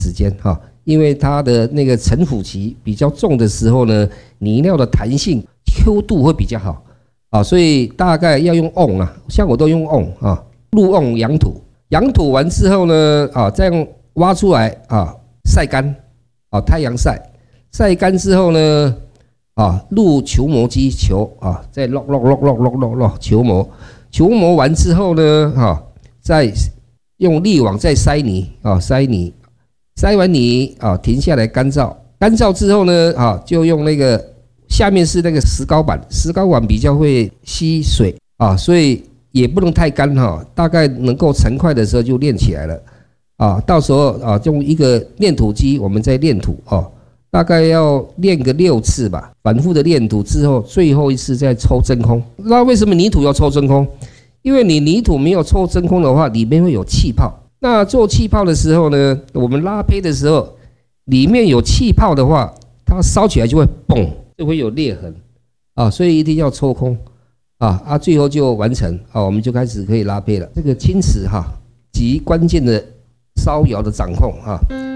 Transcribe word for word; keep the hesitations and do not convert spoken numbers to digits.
时间哈，因为它的那个沉腐期比较重的时候呢，泥料的弹性 Q 度会比较好啊，所以大概要用瓮啊，像我都用瓮啊，入瓮养土，养土完之后呢啊，再用挖出来啊晒干啊，太阳晒，晒干之后呢啊入球磨机球啊，再落落落落落落落球磨，球磨完之后呢啊，再用滤网再筛泥啊，筛泥，筛完泥啊，停下来干燥，干燥之后呢啊，就用那个下面是那个石膏板，石膏板比较会吸水啊，所以也不能太干哈，大概能够成块的时候就练起来了啊，到时候啊用一个炼土机我们再炼土哦，大概要练个六次吧，反复的炼土之后，最后一次再抽真空。那为什么泥土要抽真空？因为你泥土没有抽真空的话，里面会有气泡。那做气泡的时候呢，我们拉胚的时候，里面有气泡的话，它烧起来就会嘣，就会有裂痕啊，所以一定要抽空啊啊，最后就完成啊，我们就开始可以拉胚了。这个清池哈，极关键的烧窑的掌控啊。